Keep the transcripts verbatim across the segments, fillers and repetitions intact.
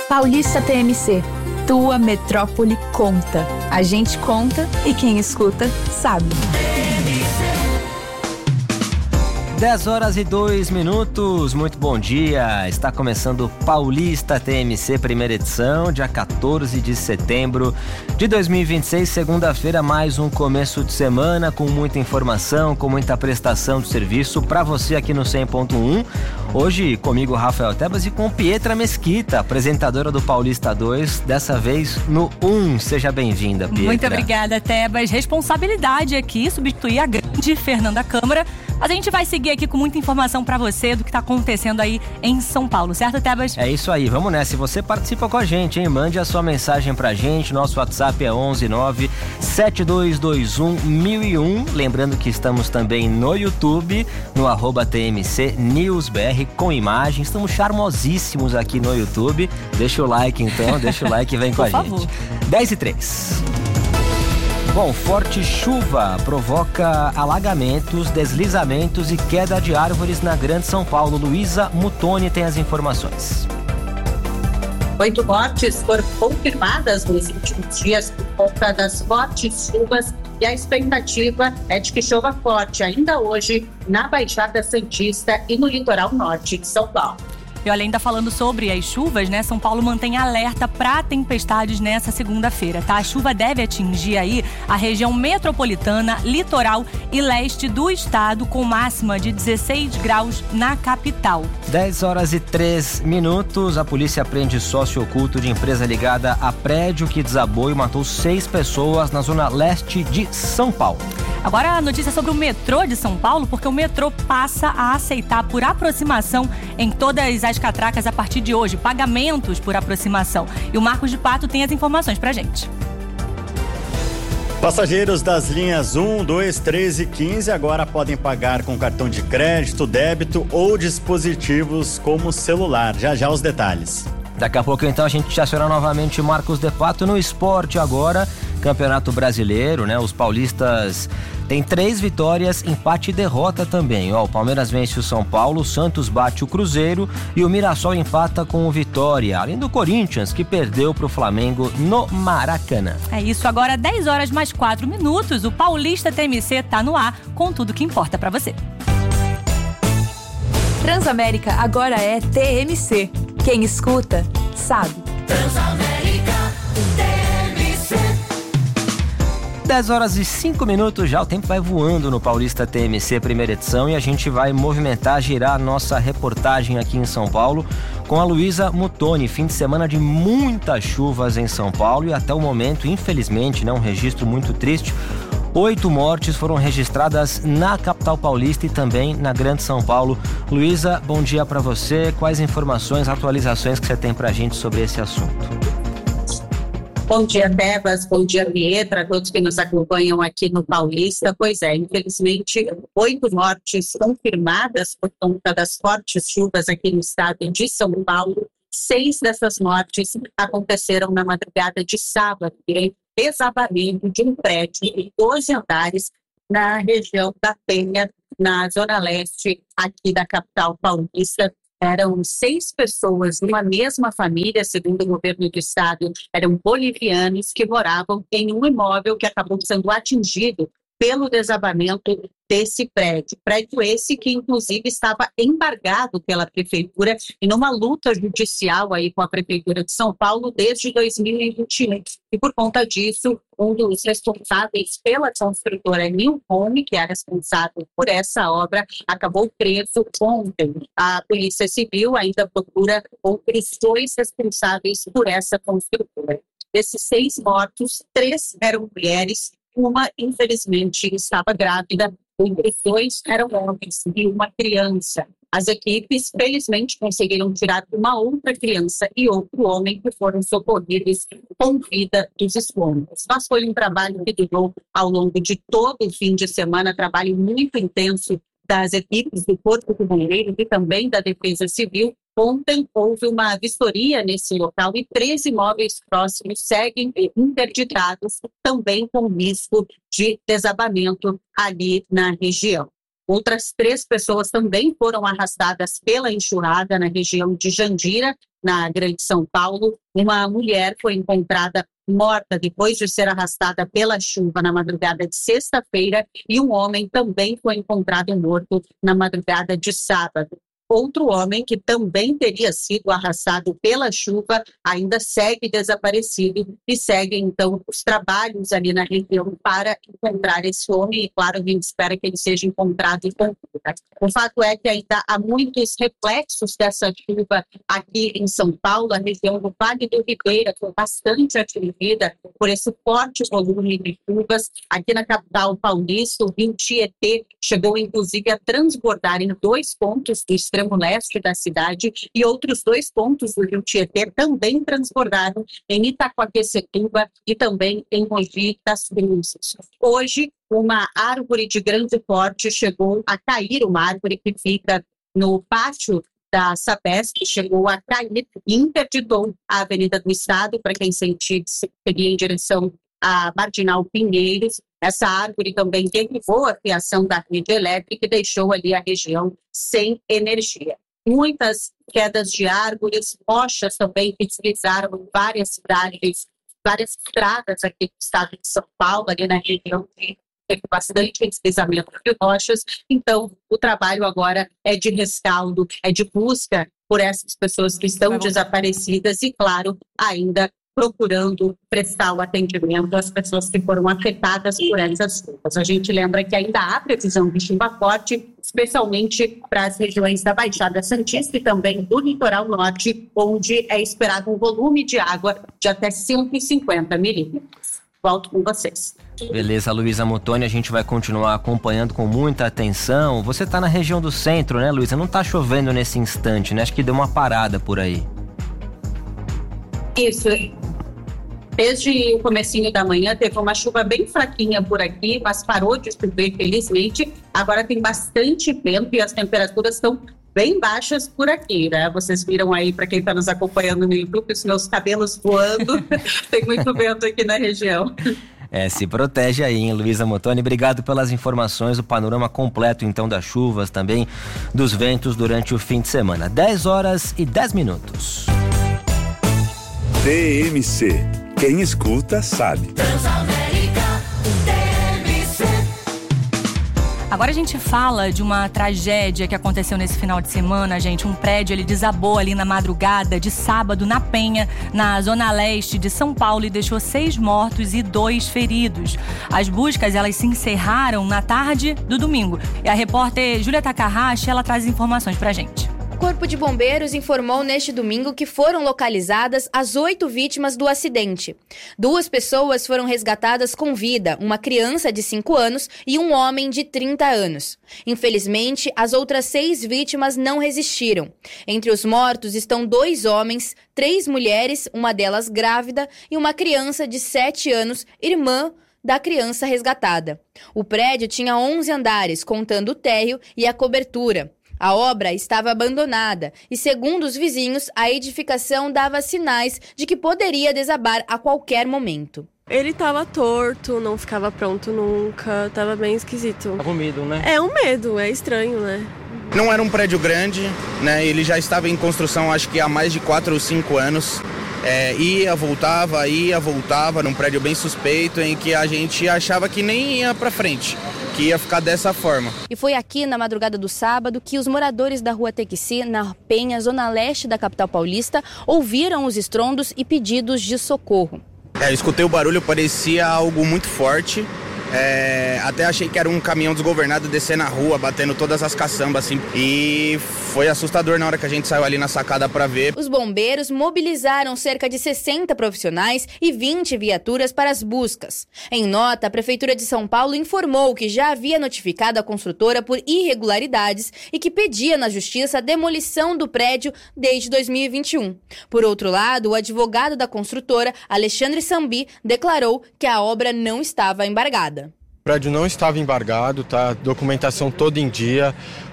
Paulista T M C. Tua metrópole conta. A gente conta e quem escuta sabe. dez horas e dois minutos, muito bom dia. Está começando o Paulista T M C, primeira edição, dia quatorze de setembro de dois mil e vinte e seis, segunda-feira, mais um começo de semana com muita informação, com muita prestação de serviço para você aqui no cem ponto um. Hoje comigo, Rafael Tebas, e com Pietra Mesquita, apresentadora do Paulista dois, dessa vez no um. Seja bem-vinda, Pietra. Muito obrigada, Tebas. Responsabilidade aqui, substituir a grande Fernanda Câmara. Mas a gente vai seguir aqui com muita informação pra você do que tá acontecendo aí em São Paulo, certo, Tebas? É isso aí, vamos nessa. E você participa com a gente, hein? Mande a sua mensagem pra gente. Nosso WhatsApp é onze nove sete dois dois um mil e um. Lembrando que estamos também no YouTube, no arroba T M C News B R com imagem. Estamos charmosíssimos aqui no YouTube. Deixa o like então, deixa o like e vem com a favor. gente. dez e três. Bom, forte chuva provoca alagamentos, deslizamentos e queda de árvores na Grande São Paulo. Luísa Mutoni tem as informações. Oito mortes foram confirmadas nos últimos dias por conta das fortes chuvas e a expectativa é de que chova forte ainda hoje na Baixada Santista e no litoral norte de São Paulo. E olha, ainda falando sobre as chuvas, né? São Paulo mantém alerta para tempestades nessa segunda-feira, tá? A chuva deve atingir aí a região metropolitana, litoral e leste do estado, com máxima de dezesseis graus na capital. dez horas e três minutos. A polícia prende sócio oculto de empresa ligada a prédio que desabou e matou seis pessoas na zona leste de São Paulo. Agora a notícia sobre o metrô de São Paulo, porque o metrô passa a aceitar por aproximação em todas as catracas a partir de hoje, pagamentos por aproximação. E o Marcos de Pato tem as informações pra gente. Passageiros das linhas um, dois, três e quinze agora podem pagar com cartão de crédito, débito ou dispositivos como celular. Já já os detalhes. Daqui a pouco, então, a gente te aciona novamente Marcos de Pato no esporte agora. Campeonato Brasileiro, né? Os paulistas têm três vitórias, empate e derrota também. Ó, o Palmeiras vence o São Paulo, o Santos bate o Cruzeiro e o Mirassol empata com o Vitória. Além do Corinthians, que perdeu para o Flamengo no Maracanã. É isso, agora dez horas mais quatro minutos. O Paulista T M C tá no ar com tudo que importa para você. Transamérica agora é T M C. Quem escuta, sabe. Transamérica T M C. dez horas e cinco minutos já, o tempo vai voando no Paulista T M C, primeira edição, e a gente vai movimentar, girar a nossa reportagem aqui em São Paulo com a Luísa Mutoni. Fim de semana de muitas chuvas em São Paulo e até o momento, infelizmente, né, um registro muito triste. Oito mortes foram registradas na capital paulista e também na Grande São Paulo. Luísa, bom dia para você. Quais informações, atualizações que você tem pra gente sobre esse assunto? Bom dia, Tebas. Bom dia, Pietra, todos que nos acompanham aqui no Paulista. Pois é, infelizmente, oito mortes confirmadas por conta das fortes chuvas aqui no estado de São Paulo. Seis dessas mortes aconteceram na madrugada de sábado, em desabamento de um prédio de doze andares na região da Penha, na zona leste aqui da capital paulista. Eram seis pessoas numa mesma família, segundo o governo do estado, eram bolivianos que moravam em um imóvel que acabou sendo atingido pelo desabamento desse prédio. Prédio esse que, inclusive, estava embargado pela prefeitura e numa luta judicial aí com a prefeitura de São Paulo desde dois mil e vinte e um. E por conta disso, um dos responsáveis pela construtora New Home, que é responsável por essa obra, acabou preso ontem. A Polícia Civil ainda procura outros dois responsáveis por essa construtora. Desses seis mortos, três eram mulheres. Uma, infelizmente, estava grávida, os dois eram homens e uma criança. As equipes, felizmente, conseguiram tirar uma outra criança e outro homem que foram socorridos com vida dos escombros. Mas foi um trabalho que durou ao longo de todo o fim de semana, trabalho muito intenso das equipes do Corpo de Bombeiros e também da Defesa Civil. Ontem houve uma vistoria nesse local e treze imóveis próximos seguem interditados, também com risco de desabamento ali na região. Outras três pessoas também foram arrastadas pela enxurrada na região de Jandira, na Grande São Paulo. Uma mulher foi encontrada morta depois de ser arrastada pela chuva na madrugada de sexta-feira e um homem também foi encontrado morto na madrugada de sábado. Outro homem, que também teria sido arrastado pela chuva, ainda segue desaparecido e seguem, então, os trabalhos ali na região para encontrar esse homem e, claro, a gente espera que ele seja encontrado e com vida. O fato é que ainda há muitos reflexos dessa chuva aqui em São Paulo. A região do Vale do Ribeira foi bastante atingida por esse forte volume de chuvas. Aqui na capital paulista, o rio Tietê chegou, inclusive, a transbordar em dois pontos do extremo leste da cidade e outros dois pontos do rio Tietê também transbordaram em Itaquaquecetuba e também em Mogi das Cruzes. Hoje, uma árvore de grande porte chegou a cair, uma árvore que fica no pátio da Sabesp, chegou a cair e interditou a Avenida do Estado para quem sentir seguir em direção a Marginal Pinheiros. Essa árvore também derrubou a fiação da rede elétrica e deixou ali a região sem energia. Muitas quedas de árvores, rochas também que deslizaram em várias cidades, várias estradas aqui do estado de São Paulo, ali na região que teve bastante deslizamento de rochas. Então, o trabalho agora é de rescaldo, é de busca por essas pessoas que estão desaparecidas e, claro, ainda procurando prestar o atendimento às pessoas que foram afetadas por essas chuvas. A gente lembra que ainda há previsão de chuva forte, especialmente para as regiões da Baixada Santista e também do litoral norte, onde é esperado um volume de água de até cento e cinquenta milímetros. Volto com vocês. Beleza, Luísa Mutoni, a gente vai continuar acompanhando com muita atenção. Você está na região do centro, né, Luísa? Não está chovendo nesse instante, né? Acho que deu uma parada por aí. Isso. Desde o comecinho da manhã teve uma chuva bem fraquinha por aqui, mas parou de chover, felizmente. Agora tem bastante vento e as temperaturas estão bem baixas por aqui, né? Vocês viram aí, para quem está nos acompanhando no YouTube, os meus cabelos voando. Tem muito vento aqui na região. É, se protege aí, hein, Luísa Mutoni. Obrigado pelas informações, o panorama completo, então, das chuvas, também dos ventos durante o fim de semana. dez horas e dez minutos. T M C. Quem escuta sabe. Transamérica T M C. Agora a gente fala de uma tragédia que aconteceu nesse final de semana, gente. Um prédio, ele desabou ali na madrugada de sábado na Penha, na zona leste de São Paulo, e deixou seis mortos e dois feridos. As buscas, elas se encerraram na tarde do domingo. E a repórter Júlia Takahashi, ela traz informações pra gente. O Corpo de Bombeiros informou neste domingo que foram localizadas as oito vítimas do acidente. Duas pessoas foram resgatadas com vida, uma criança de cinco anos e um homem de trinta anos. Infelizmente, as outras seis vítimas não resistiram. Entre os mortos estão dois homens, três mulheres, uma delas grávida, e uma criança de sete anos, irmã da criança resgatada. O prédio tinha onze andares, contando o térreo e a cobertura. A obra estava abandonada e, segundo os vizinhos, a edificação dava sinais de que poderia desabar a qualquer momento. Ele tava torto, não ficava pronto nunca, tava bem esquisito. Tá com medo, né? É um medo, é estranho, né? Não era um prédio grande, né? Ele já estava em construção acho que há mais de quatro ou cinco anos. É, ia, voltava, ia, voltava, num prédio bem suspeito, em que a gente achava que nem ia pra frente, que ia ficar dessa forma. E foi aqui, na madrugada do sábado, que os moradores da rua Tequeci, na Penha, zona leste da capital paulista, ouviram os estrondos e pedidos de socorro. É, eu escutei o barulho, parecia algo muito forte. É, até achei que era um caminhão desgovernado descendo na rua, batendo todas as caçambas, assim. E foi assustador na hora que a gente saiu ali na sacada para ver. Os bombeiros mobilizaram cerca de sessenta profissionais e vinte viaturas para as buscas. Em nota, a Prefeitura de São Paulo informou que já havia notificado a construtora por irregularidades e que pedia na Justiça a demolição do prédio desde dois mil e vinte e um. Por outro lado, o advogado da construtora, Alexandre Sambi, declarou que a obra não estava embargada. O prédio não estava embargado, tá? Documentação toda em dia.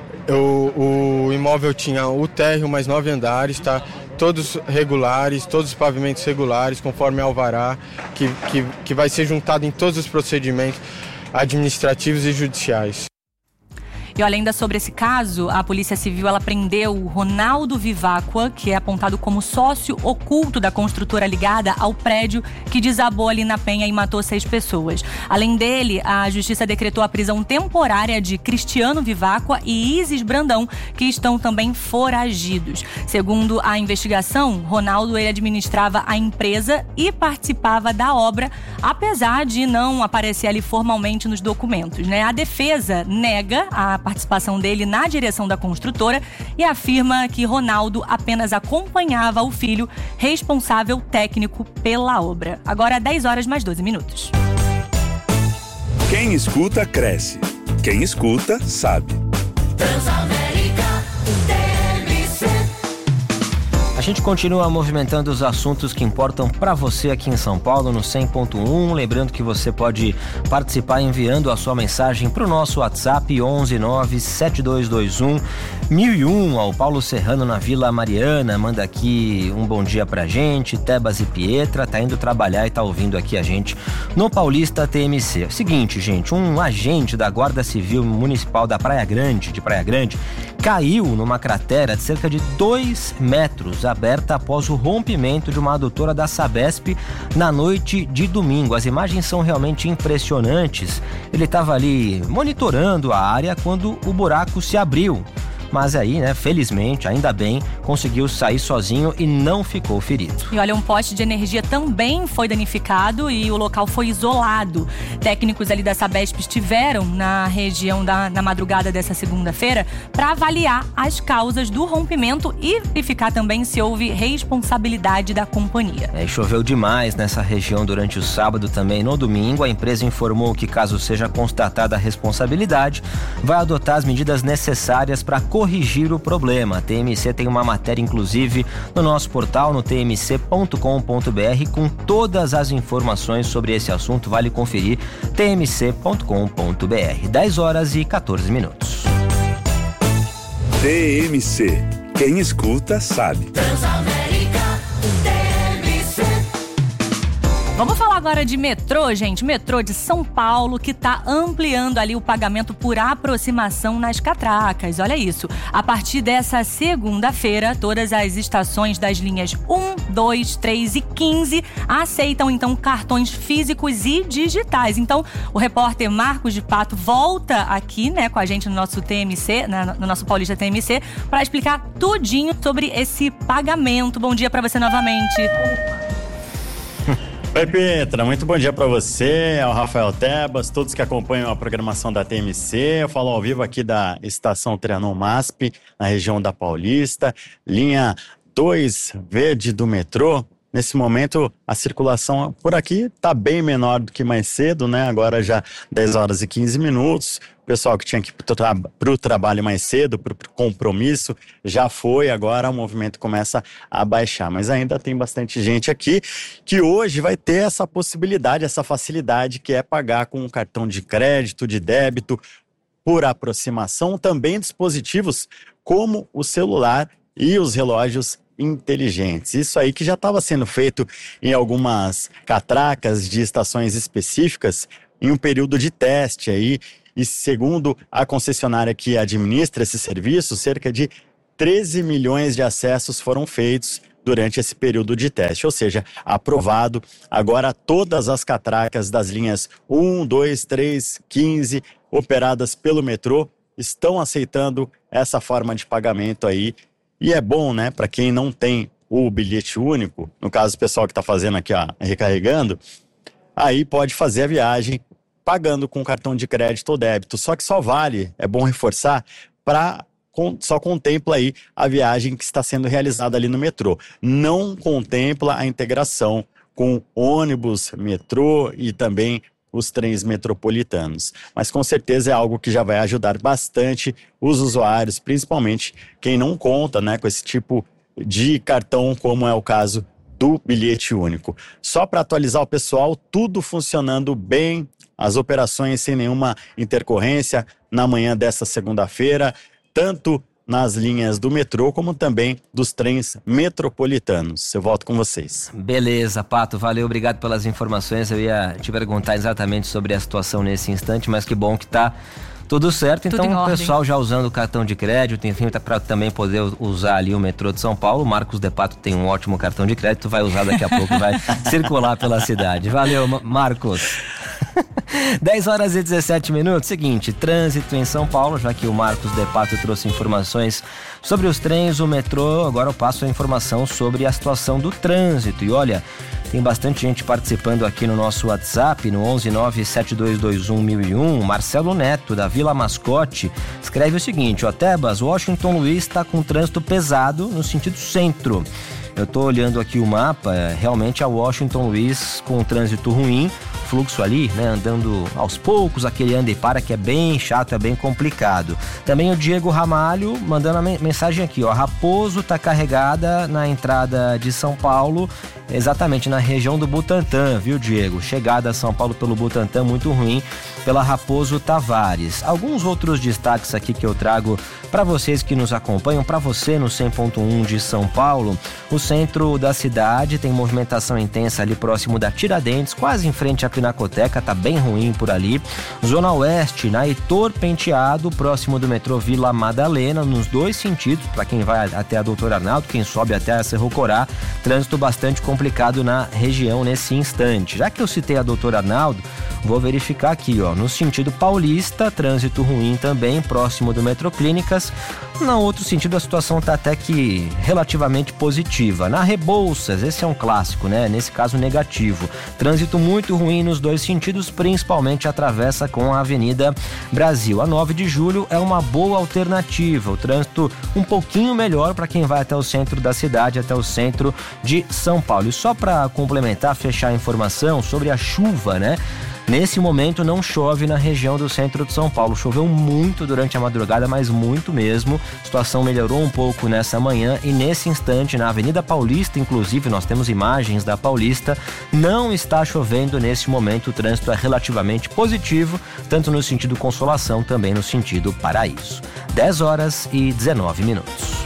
O, o imóvel tinha o térreo mais nove andares, tá? Todos regulares, todos os pavimentos regulares, conforme a alvará, que, que, que vai ser juntado em todos os procedimentos administrativos e judiciais. E olha, ainda sobre esse caso, a Polícia Civil ela prendeu o Ronaldo Viváqua, que é apontado como sócio oculto da construtora ligada ao prédio que desabou ali na Penha e matou seis pessoas. Além dele, a Justiça decretou a prisão temporária de Cristiano Viváqua e Isis Brandão, que estão também foragidos. Segundo a investigação, Ronaldo ele administrava a empresa e participava da obra, apesar de não aparecer ali formalmente nos documentos, né? A defesa nega a participação dele na direção da construtora e afirma que Ronaldo apenas acompanhava o filho, responsável técnico pela obra. Agora, dez horas mais doze minutos. Quem escuta, cresce. Quem escuta, sabe. Transamérica T M C. A gente continua movimentando os assuntos que importam para você aqui em São Paulo no cem ponto um. Lembrando que você pode participar enviando a sua mensagem para o nosso WhatsApp onze nove sete dois dois um mil e um. Ao Paulo Serrano na Vila Mariana manda aqui um bom dia pra gente. Tebas e Pietra tá indo trabalhar e tá ouvindo aqui a gente no Paulista T M C. Seguinte, gente, um agente da Guarda Civil Municipal da Praia Grande, de Praia Grande, caiu numa cratera de cerca de dois metros, aberta após o rompimento de uma adutora da Sabesp na noite de domingo. As imagens são realmente impressionantes. Ele estava ali monitorando a área quando o buraco se abriu. Mas aí, né, felizmente, ainda bem, conseguiu sair sozinho e não ficou ferido. E olha, um poste de energia também foi danificado e o local foi isolado. Técnicos ali da Sabesp estiveram na região da, na madrugada dessa segunda-feira para avaliar as causas do rompimento e verificar também se houve responsabilidade da companhia. É, choveu demais nessa região durante o sábado também. No domingo, a empresa informou que, caso seja constatada a responsabilidade, vai adotar as medidas necessárias para corrigir o problema. A T M C tem uma matéria, inclusive, no nosso portal, no t m c ponto com ponto b r, com todas as informações sobre esse assunto. Vale conferir, t m c ponto com ponto b r. dez horas e quatorze minutos. T M C. Quem escuta, sabe. Transamérica T M C. Vamos falar agora de metrô, gente. Metrô de São Paulo, que está ampliando ali o pagamento por aproximação nas catracas. Olha isso. A partir dessa segunda-feira, todas as estações das linhas um, dois, três e quinze aceitam, então, cartões físicos e digitais. Então, o repórter Marcos de Pato volta aqui, né, com a gente no nosso T M C, no nosso Paulista T M C, para explicar tudinho sobre esse pagamento. Bom dia para você novamente. Oi, Pietra, muito bom dia para você, ao Rafael Tebas, todos que acompanham a programação da T M C. Eu falo ao vivo aqui da estação Trianon MASP, na região da Paulista, linha dois verde do metrô. Nesse momento, a circulação por aqui está bem menor do que mais cedo, né? Agora já dez horas e quinze minutos. O pessoal que tinha que ir para o trabalho mais cedo, para o compromisso, já foi. Agora o movimento começa a baixar. Mas ainda tem bastante gente aqui que hoje vai ter essa possibilidade, essa facilidade, que é pagar com um cartão de crédito, de débito, por aproximação. Também dispositivos como o celular e os relógios inteligentes. Isso aí que já estava sendo feito em algumas catracas de estações específicas em um período de teste aí, e segundo a concessionária que administra esse serviço, cerca de treze milhões de acessos foram feitos durante esse período de teste, ou seja, aprovado. Agora todas as catracas das linhas um, dois, três, quinze operadas pelo metrô estão aceitando essa forma de pagamento aí. E é bom, né, para quem não tem o bilhete único, no caso o pessoal que está fazendo aqui, ó, recarregando, aí pode fazer a viagem pagando com cartão de crédito ou débito. Só que só vale, é bom reforçar, para só contempla aí a viagem que está sendo realizada ali no metrô. Não contempla a integração com ônibus, metrô e também os trens metropolitanos. Mas com certeza é algo que já vai ajudar bastante os usuários, principalmente quem não conta, né, com esse tipo de cartão, como é o caso do bilhete único. Só para atualizar o pessoal, tudo funcionando bem, as operações sem nenhuma intercorrência na manhã desta segunda-feira, tanto nas linhas do metrô, como também dos trens metropolitanos. Eu volto com vocês. Beleza, Pato, valeu, obrigado pelas informações. Eu ia te perguntar exatamente sobre a situação nesse instante, mas que bom que tá Tudo certo, Tudo então em o pessoal já usando o cartão de crédito, enfim, tá para também poder usar ali o metrô de São Paulo. O Marcos De Pato tem um ótimo cartão de crédito, vai usar daqui a pouco, vai circular pela cidade. Valeu, Marcos. dez horas e dezessete minutos. Seguinte, trânsito em São Paulo, já que o Marcos De Pato trouxe informações sobre os trens, o metrô, agora eu passo a informação sobre a situação do trânsito. E olha, tem bastante gente participando aqui no nosso WhatsApp, no onze nove sete dois dois um mil e um. Marcelo Neto, da Vila Mascote, escreve o seguinte: ó, Tebas, Washington Luiz está com trânsito pesado no sentido centro. Eu estou olhando aqui o mapa, realmente a Washington Luiz com trânsito ruim, fluxo ali, né, andando aos poucos, aquele anda e para que é bem chato, é bem complicado. Também o Diego Ramalho mandando a mensagem aqui, ó, Raposo tá carregada na entrada de São Paulo, exatamente na região do Butantã, viu, Diego? Chegada a São Paulo pelo Butantã muito ruim, pela Raposo Tavares. Alguns outros destaques aqui que eu trago para vocês que nos acompanham, para você no cem ponto um de São Paulo. O centro da cidade tem movimentação intensa ali próximo da Tiradentes, quase em frente à Pinacoteca, tá bem ruim por ali. Zona Oeste, na Heitor Penteado, próximo do metrô Vila Madalena, nos dois sentidos, para quem vai até a Doutor Arnaldo, quem sobe até a Cerro Corá, trânsito bastante complicado na região nesse instante. Já que eu citei a Doutor Arnaldo, vou verificar aqui, ó, no sentido paulista, trânsito ruim também, próximo do Metrô Clínicas. No outro sentido, a situação tá até que relativamente positiva. Na Rebouças, esse é um clássico, né? Nesse caso, negativo. Trânsito muito ruim nos dois sentidos, principalmente a travessa com a Avenida Brasil. A nove de julho é uma boa alternativa. O trânsito um pouquinho melhor para quem vai até o centro da cidade, até o centro de São Paulo. E só para complementar, fechar a informação sobre a chuva, né? Nesse momento não chove na região do centro de São Paulo. Choveu muito durante a madrugada, mas muito mesmo. A situação melhorou um pouco nessa manhã e nesse instante, na Avenida Paulista, inclusive, nós temos imagens da Paulista, não está chovendo nesse momento. O trânsito é relativamente positivo, tanto no sentido Consolação, também no sentido Paraíso. dez horas e dezenove minutos.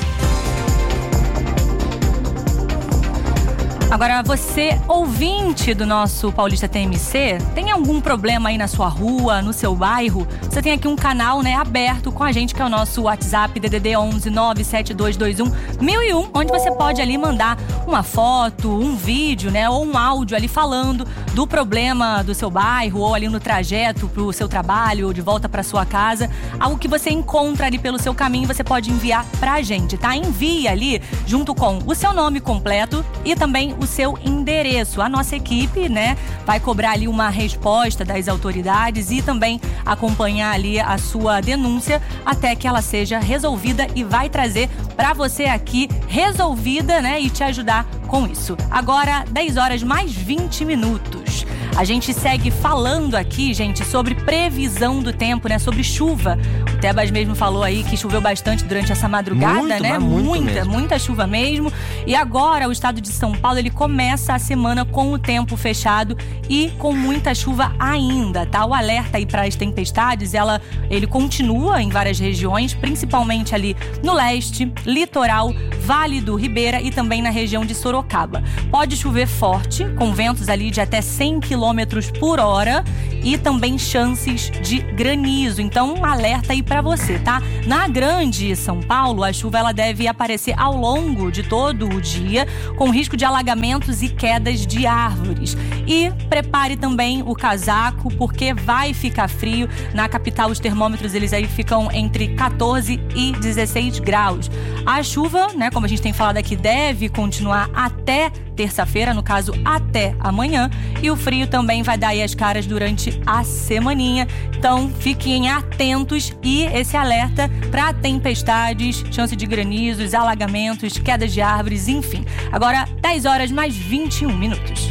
Agora, você, ouvinte do nosso Paulista T M C, tem algum problema aí na sua rua, no seu bairro? Você tem aqui um canal, né, aberto com a gente, que é o nosso WhatsApp, D D D onze nove sete dois dois um mil e um, onde você pode ali mandar uma foto, um vídeo, né, ou um áudio ali falando do problema do seu bairro, ou ali no trajeto pro seu trabalho, ou de volta pra sua casa, algo que você encontra ali pelo seu caminho, você pode enviar pra gente, tá? Envie ali junto com o seu nome completo e também o seu endereço. A nossa equipe, né, vai cobrar ali uma resposta das autoridades e também acompanhar ali a sua denúncia até que ela seja resolvida e vai trazer para você aqui resolvida, né, e te ajudar com isso. Agora, dez horas mais vinte minutos. A gente segue falando aqui, gente, sobre previsão do tempo, né? Sobre chuva. O Tebas mesmo falou aí que choveu bastante durante essa madrugada, muito, né? Muito muita, mesmo. muita chuva mesmo. E agora o estado de São Paulo, ele começa a semana com o tempo fechado e com muita chuva ainda, tá? O alerta aí para as tempestades, ela, ele continua em várias regiões, principalmente ali no leste, litoral, Vale do Ribeira e também na região de Sorocaba. Pode chover forte, com ventos ali de até cem quilômetros por hora e também chances de granizo. Então, um alerta aí pra você, tá? Na Grande São Paulo, a chuva ela deve aparecer ao longo de todo o dia, com risco de alagamentos e quedas de árvores. E prepare também o casaco, porque vai ficar frio. Na capital, os termômetros eles aí ficam entre catorze e dezesseis graus. A chuva, né, como a gente tem falado aqui, deve continuar até terça-feira, no caso até amanhã, e o frio também vai dar aí as caras durante a semaninha. Então fiquem atentos e esse alerta para tempestades, chance de granizos, alagamentos, quedas de árvores, enfim. Agora dez horas mais vinte e um minutos.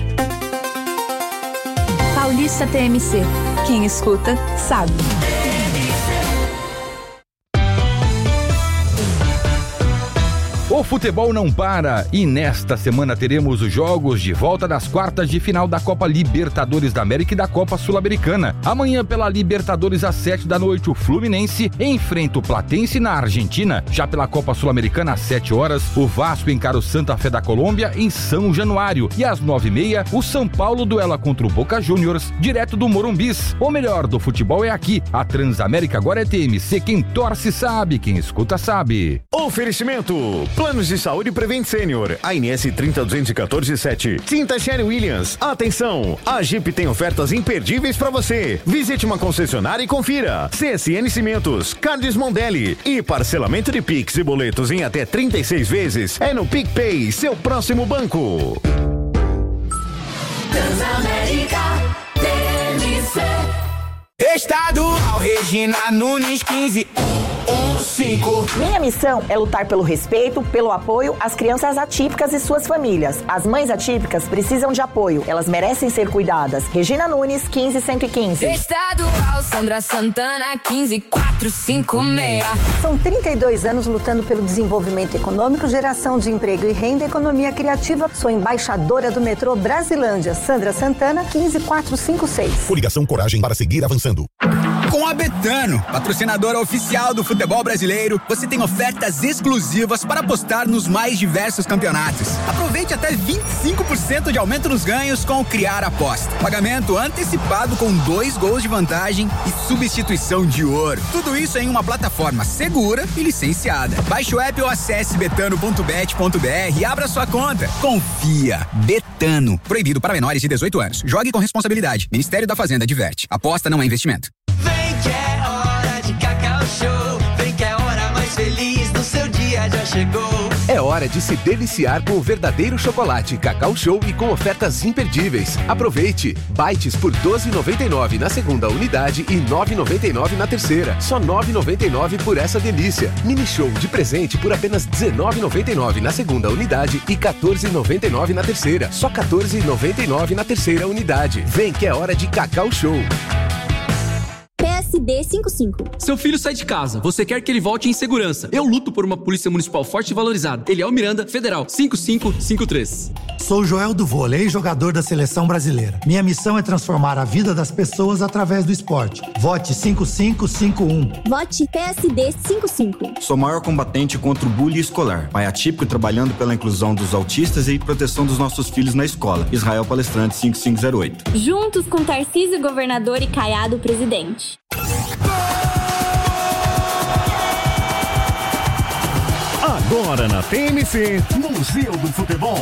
Paulista T M C. Quem escuta, sabe. O futebol não para e nesta semana teremos os jogos de volta das quartas de final da Copa Libertadores da América e da Copa Sul-Americana. Amanhã pela Libertadores às sete da noite o Fluminense enfrenta o Platense na Argentina. Já pela Copa Sul-Americana às sete horas o Vasco encara o Santa Fé da Colômbia em São Januário e às nove e meia o São Paulo duela contra o Boca Juniors direto do Morumbis. O melhor do futebol é aqui. A Transamérica agora é T M C. Quem torce sabe, quem escuta sabe. Oferecimento Planos de Saúde Prevent Sênior, A N S trinta duzentos e quatorze sete. Tinta Sherwin Williams. Atenção, a Jeep tem ofertas imperdíveis para você. Visite uma concessionária e confira. C S N Cimentos, Cardes Mondelli e parcelamento de Pix e boletos em até trinta e seis vezes é no PicPay, seu próximo banco. Transamérica T M C. Estadual Regina Nunes quinze um cinco. Minha missão é lutar pelo respeito, pelo apoio às crianças atípicas e suas famílias. As mães atípicas precisam de apoio. Elas merecem ser cuidadas. Regina Nunes, quinze cento e quinze. Estadual Sandra Santana, quinze quatrocentos e cinquenta e seis. São trinta e dois anos lutando pelo desenvolvimento econômico, geração de emprego e renda, economia criativa. Sou embaixadora do metrô Brasilândia. Sandra Santana, quinze quatrocentos e cinquenta e seis. Coligação Coragem para seguir avançando. Com a Betano, patrocinadora oficial do futebol brasileiro, você tem ofertas exclusivas para apostar nos mais diversos campeonatos. Aproveite até vinte e cinco por cento de aumento nos ganhos com o Criar Aposta. Pagamento antecipado com dois gols de vantagem e substituição de ouro. Tudo isso em uma plataforma segura e licenciada. Baixe o app ou acesse betano ponto bet ponto br e abra sua conta. Confia. Betano. Proibido para menores de dezoito anos. Jogue com responsabilidade. Ministério da Fazenda adverte. Aposta não é investimento. Vem que é hora de Cacau Show. Vem que é a hora mais feliz do seu dia já chegou. É hora de se deliciar com o verdadeiro chocolate Cacau Show e com ofertas imperdíveis. Aproveite! Bites por doze reais e noventa e nove centavos na segunda unidade e nove reais e noventa e nove centavos na terceira. Só nove reais e noventa e nove centavos por essa delícia. Mini Show de presente por apenas dezenove reais e noventa e nove centavos na segunda unidade e quatorze reais e noventa e nove centavos na terceira. Só quatorze reais e noventa e nove centavos na terceira unidade. Vem que é hora de Cacau Show. P S D cinquenta e cinco. Seu filho sai de casa, você quer que ele volte em segurança. Eu luto por uma polícia municipal forte e valorizada. Ele é o Miranda Federal cinco cinco cinco três. Sou Joel do Vôlei, jogador da Seleção Brasileira. Minha missão é transformar a vida das pessoas através do esporte. Vote cinco cinco cinco um. Vote P S D cinquenta e cinco. Sou maior combatente contra o bullying escolar. Pai atípico trabalhando pela inclusão dos autistas e proteção dos nossos filhos na escola. Israel Palestrante cinco cinco zero oito. Juntos com Tarcísio Governador e Caiado Presidente. Agora na T M C, Museu do Futebol.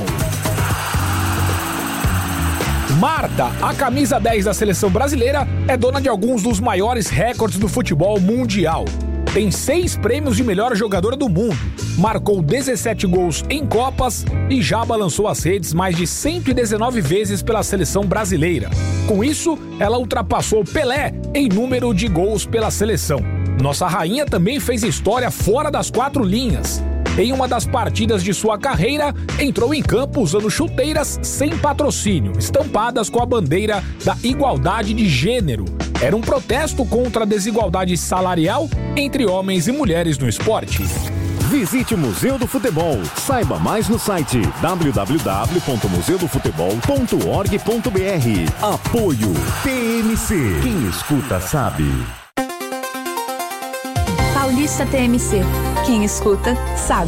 Marta, a camisa dez da seleção brasileira, é dona de alguns dos maiores recordes do futebol mundial. Tem seis prêmios de melhor jogadora do mundo, marcou dezessete gols em Copas e já balançou as redes mais de cento e dezenove vezes pela seleção brasileira. Com isso, ela ultrapassou Pelé em número de gols pela seleção. Nossa rainha também fez história fora das quatro linhas. Em uma das partidas de sua carreira, entrou em campo usando chuteiras sem patrocínio, estampadas com a bandeira da igualdade de gênero. Era um protesto contra a desigualdade salarial entre homens e mulheres no esporte. Visite o Museu do Futebol. Saiba mais no site w w w ponto museu do futebol ponto org ponto b r. Apoio T M C. Quem escuta sabe. Paulista T M C. Quem escuta, sabe.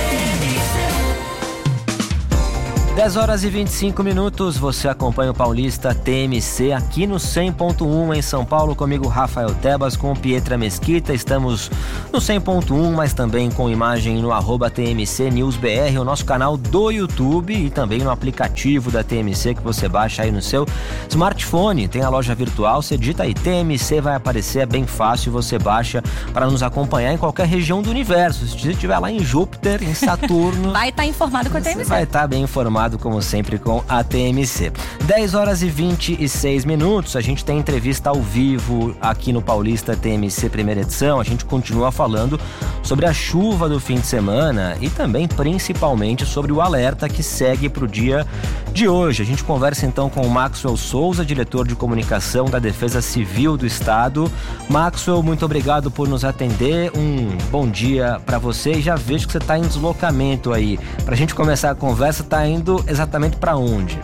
dez horas e vinte e cinco minutos, você acompanha o Paulista T M C aqui no cem ponto um em São Paulo, comigo Rafael Tebas, com Pietra Mesquita. Estamos no cem ponto um, mas também com imagem no arroba T M C News B R, o nosso canal do YouTube e também no aplicativo da T M C que você baixa aí no seu smartphone. Tem a loja virtual, você digita aí T M C, vai aparecer, é bem fácil, você baixa para nos acompanhar em qualquer região do universo. Se você estiver lá em Júpiter, em Saturno... vai estar tá informado com a T M C. Vai estar tá bem informado, como sempre, com a T M C. dez horas e vinte e seis minutos, a gente tem entrevista ao vivo aqui no Paulista T M C primeira edição. A gente continua falando sobre a chuva do fim de semana e também, principalmente, sobre o alerta que segue para o dia de hoje. A gente conversa então com o Maxwell Souza, diretor de comunicação da Defesa Civil do Estado. Maxwell, muito obrigado por nos atender. Um bom dia para você. E já vejo que você está em deslocamento aí. Para a gente começar a conversa, está indo exatamente para onde?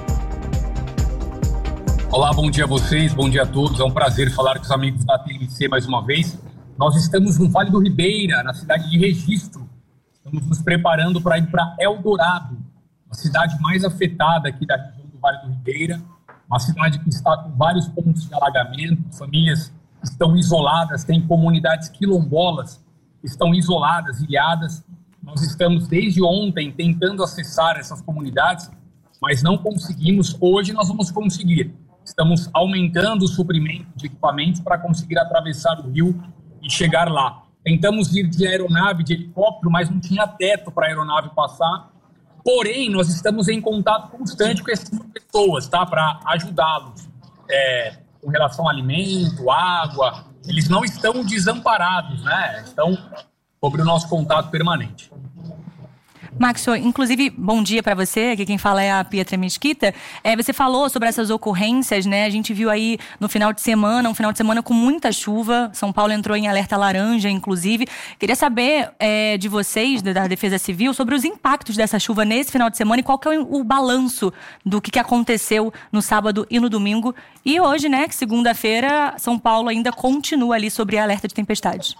Olá, bom dia a vocês, bom dia a todos. É um prazer falar com os amigos da T M C mais uma vez. Nós estamos no Vale do Ribeira, na cidade de Registro. Estamos nos preparando para ir para Eldorado, a cidade mais afetada aqui da região do Vale do Ribeira. Uma cidade que está com vários pontos de alagamento, famílias estão isoladas, tem comunidades quilombolas que estão isoladas, ilhadas. Nós estamos desde ontem tentando acessar essas comunidades, mas não conseguimos. Hoje nós vamos conseguir. Estamos aumentando o suprimento de equipamentos para conseguir atravessar o rio e chegar lá. Tentamos ir de aeronave, de helicóptero, mas não tinha teto para a aeronave passar. Porém, nós estamos em contato constante com essas pessoas, tá? Para ajudá-los é, com relação a alimento, água. Eles não estão desamparados, né? Estão sobre o nosso contato permanente. Maxwell, inclusive, bom dia para você, aqui quem fala é a Pietra Mesquita. É, você falou sobre essas ocorrências, né? A gente viu aí no final de semana, um final de semana com muita chuva. São Paulo entrou em alerta laranja, inclusive. Queria saber é, de vocês, da Defesa Civil, sobre os impactos dessa chuva nesse final de semana e qual que é o, o balanço do que, que aconteceu no sábado e no domingo. E hoje, né, que segunda-feira, São Paulo ainda continua ali sobre a alerta de tempestade.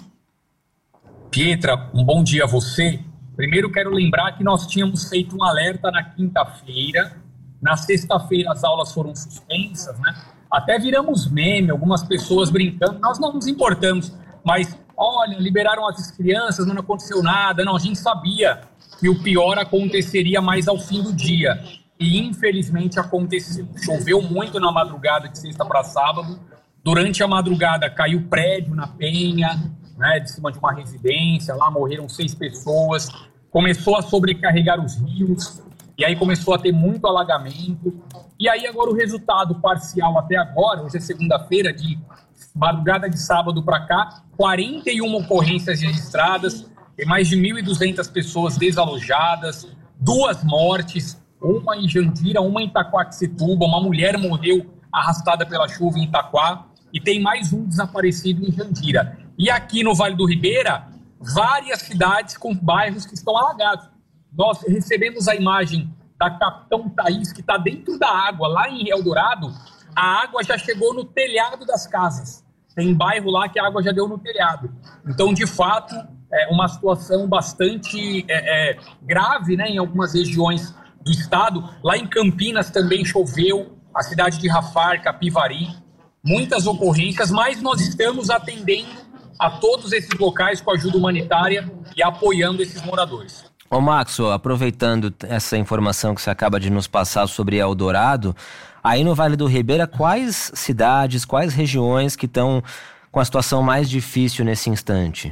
Pietra, um bom dia a você. Primeiro, quero lembrar que nós tínhamos feito um alerta na quinta-feira. Na sexta-feira, as aulas foram suspensas, né? Até viramos meme, algumas pessoas brincando. Nós não nos importamos, mas, olha, liberaram as crianças, não aconteceu nada. Não, a gente sabia que o pior aconteceria mais ao fim do dia. E, infelizmente, aconteceu. Choveu muito na madrugada de sexta para sábado. Durante a madrugada, caiu prédio na Penha, né, de cima de uma residência. Lá morreram seis pessoas. Começou a sobrecarregar os rios, e aí começou a ter muito alagamento. E aí agora o resultado parcial até agora, hoje é segunda-feira, de madrugada de sábado para cá, quarenta e uma ocorrências registradas, tem mais de mil e duzentas pessoas desalojadas, duas mortes, uma em Jandira, uma em Itaquaquecetuba, uma mulher morreu arrastada pela chuva em Itaquá, e tem mais um desaparecido em Jandira. E aqui no Vale do Ribeira, várias cidades com bairros que estão alagados. Nós recebemos a imagem da Capitão Thaís, que está dentro da água, lá em Eldorado. A água já chegou no telhado das casas. Tem bairro lá que a água já deu no telhado. Então, de fato, é uma situação bastante é, é, grave, né, em algumas regiões do estado. Lá em Campinas também choveu, a cidade de Rafar, Capivari. Muitas ocorrências, mas nós estamos atendendo a todos esses locais com ajuda humanitária e apoiando esses moradores. Ô Maxwell, aproveitando essa informação que você acaba de nos passar sobre Eldorado, aí no Vale do Ribeira, quais cidades, quais regiões que estão com a situação mais difícil nesse instante?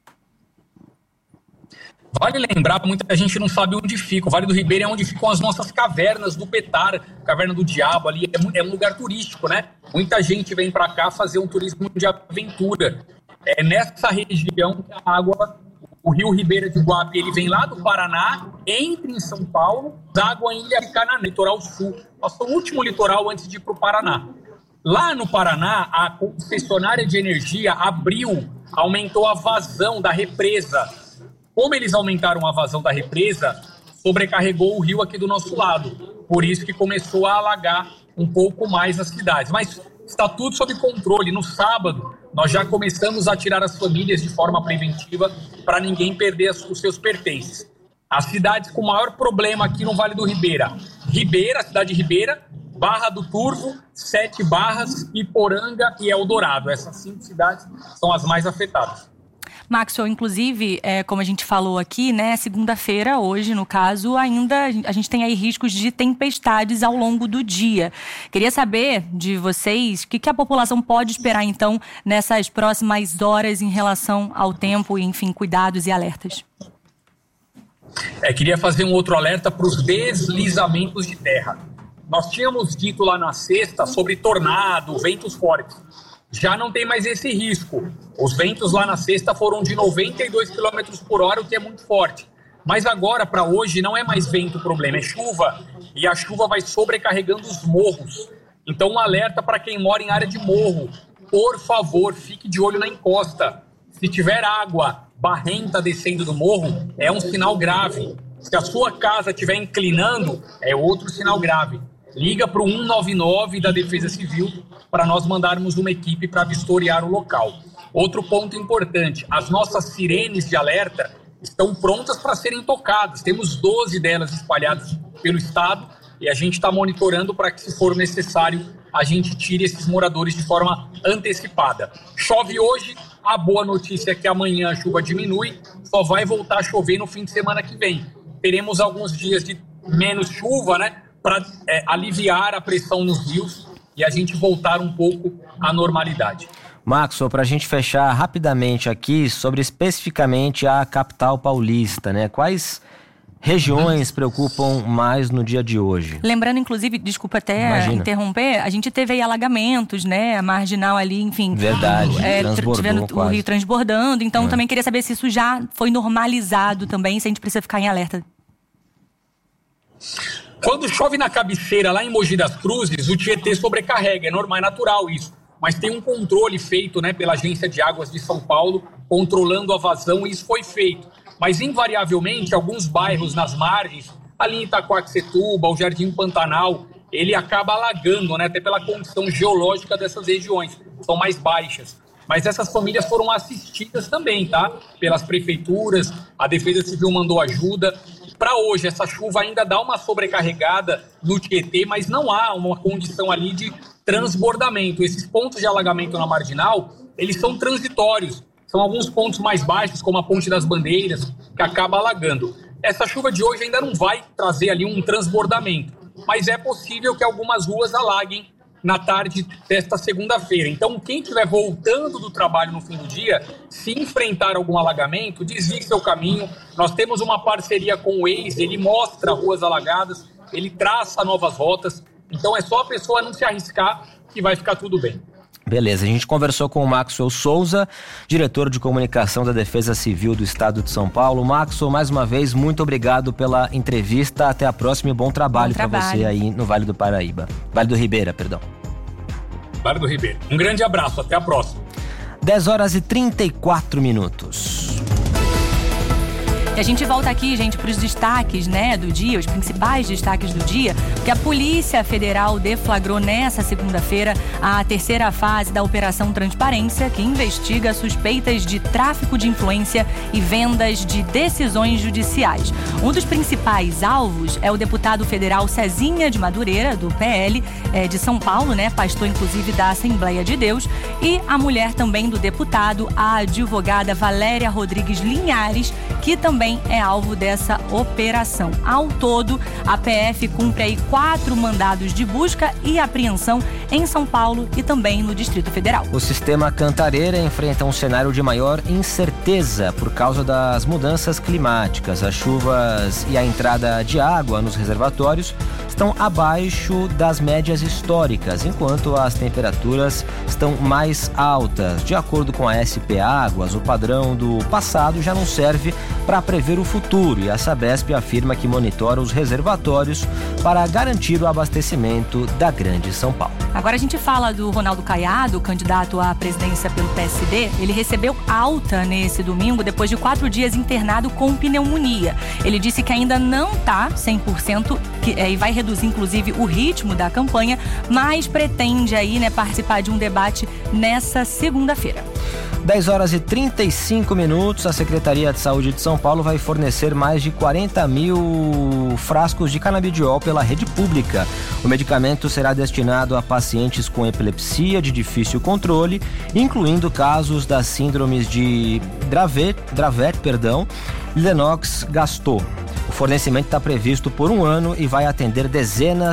Vale lembrar, muita gente não sabe onde fica. O Vale do Ribeira é onde ficam as nossas cavernas do Petar, Caverna do Diabo ali, é um lugar turístico, né? Muita gente vem para cá fazer um turismo de aventura. É nessa região que a água, o rio Ribeira de Guape, ele vem lá do Paraná, entra em São Paulo, a água em Ilha Canaã, litoral sul, nosso último litoral antes de ir para o Paraná. Lá no Paraná, a concessionária de energia abriu, aumentou a vazão da represa. Como eles aumentaram a vazão da represa, sobrecarregou o rio aqui do nosso lado. Por isso que começou a alagar um pouco mais as cidades. Mas está tudo sob controle. No sábado, nós já começamos a tirar as famílias de forma preventiva para ninguém perder os seus pertences. As cidades com maior problema aqui no Vale do Ribeira: Ribeira, a cidade de Ribeira, Barra do Turvo, Sete Barras, Iporanga e Eldorado. Essas cinco cidades são as mais afetadas. Maxwell, inclusive, é, como a gente falou aqui, né, segunda-feira, hoje, no caso, ainda a gente tem aí riscos de tempestades ao longo do dia. Queria saber de vocês o que, que a população pode esperar, então, nessas próximas horas em relação ao tempo e, enfim, cuidados e alertas. É, queria fazer um outro alerta para os deslizamentos de terra. Nós tínhamos dito lá na sexta sobre tornado, ventos fortes. Já não tem mais esse risco. Os ventos lá na sexta foram de noventa e dois quilômetros por hora, o que é muito forte. Mas agora, para hoje, não é mais vento o problema, é chuva. e a chuva vai sobrecarregando os morros. Então, um alerta para quem mora em área de morro. Por favor, fique de olho na encosta. Se tiver água barrenta descendo do morro, é um sinal grave. Se a sua casa estiver inclinando, é outro sinal grave. Liga para o um nove nove da Defesa Civil para nós mandarmos uma equipe para vistoriar o local. Outro ponto importante, as nossas sirenes de alerta estão prontas para serem tocadas. Temos doze delas espalhadas pelo estado e a gente está monitorando para que, se for necessário, a gente tire esses moradores de forma antecipada. Chove hoje, a boa notícia é que amanhã a chuva diminui, só vai voltar a chover no fim de semana que vem. Teremos alguns dias de menos chuva, né, para é, aliviar a pressão nos rios e a gente voltar um pouco à normalidade. Maxwell, para a gente fechar rapidamente aqui sobre especificamente a capital paulista, né? Quais regiões preocupam mais no dia de hoje? Lembrando, inclusive, desculpa até Imagina. interromper, a gente teve aí alagamentos, né? A marginal ali, enfim. Verdade, é, transbordou tivendo o quase. rio transbordando. Então, É. também queria saber se isso já foi normalizado também, se a gente precisa ficar em alerta. Quando chove na cabeceira lá em Mogi das Cruzes, o Tietê sobrecarrega, é normal, é natural isso. Mas tem um controle feito, né, pela Agência de Águas de São Paulo, controlando a vazão, e isso foi feito. Mas, invariavelmente, alguns bairros nas margens, ali em Itaquaquecetuba, o Jardim Pantanal, ele acaba alagando, né, até pela condição geológica dessas regiões, são mais baixas. Mas essas famílias foram assistidas também, tá? Pelas prefeituras, a Defesa Civil mandou ajuda. Para hoje, essa chuva ainda dá uma sobrecarregada no Tietê, mas não há uma condição ali de transbordamento. Esses pontos de alagamento na marginal, eles são transitórios. São alguns pontos mais baixos, como a Ponte das Bandeiras, que acaba alagando. Essa chuva de hoje ainda não vai trazer ali um transbordamento, mas é possível que algumas ruas alaguem na tarde desta segunda-feira. Então, quem estiver voltando do trabalho no fim do dia, se enfrentar algum alagamento, desvie seu caminho. Nós temos uma parceria com o Waze, ele mostra ruas alagadas, ele traça novas rotas. Então, é só a pessoa não se arriscar que vai ficar tudo bem. Beleza, a gente conversou com o Maxwell Souza, diretor de comunicação da Defesa Civil do Estado de São Paulo. Maxwell, mais uma vez, muito obrigado pela entrevista. Até a próxima e bom trabalho para você aí no Vale do Paraíba. Vale do Ribeira, perdão. Vale do Ribeira. Um grande abraço, até a próxima. dez horas e trinta e quatro minutos. E a gente volta aqui, gente, para os destaques, né, do dia, os principais destaques do dia, porque a Polícia Federal deflagrou nessa segunda-feira a terceira fase da Operação Transparência, que investiga suspeitas de tráfico de influência e vendas de decisões judiciais. Um dos principais alvos é o deputado federal Cezinha de Madureira, do P L é, de São Paulo, né, pastor inclusive da Assembleia de Deus, e a mulher também do deputado, a advogada Valéria Rodrigues Linhares, que também é alvo dessa operação. Ao todo, a P F cumpre aí quatro mandados de busca e apreensão em São Paulo e também no Distrito Federal. O sistema Cantareira enfrenta um cenário de maior incerteza por causa das mudanças climáticas. As chuvas e a entrada de água nos reservatórios estão abaixo das médias históricas, enquanto as temperaturas estão mais altas. De acordo com a S P Águas, o padrão do passado já não serve para prever o futuro, e a Sabesp afirma que monitora os reservatórios para garantir o abastecimento da Grande São Paulo. Agora a gente fala do Ronaldo Caiado, candidato à presidência pelo P S D. Ele recebeu alta nesse domingo depois de quatro dias internado com pneumonia. Ele disse que ainda não está cem por cento que, é, e vai reduzir inclusive o ritmo da campanha, mas pretende aí, né, participar de um debate nessa segunda-feira. dez horas e trinta e cinco minutos, a Secretaria de Saúde de São Paulo vai fornecer mais de quarenta mil frascos de canabidiol pela rede pública. O medicamento será destinado a pacientes com epilepsia de difícil controle, incluindo casos das síndromes de Dravet, Dravet, perdão, Lennox-Gastaut. O fornecimento está previsto por um ano e vai atender dezenas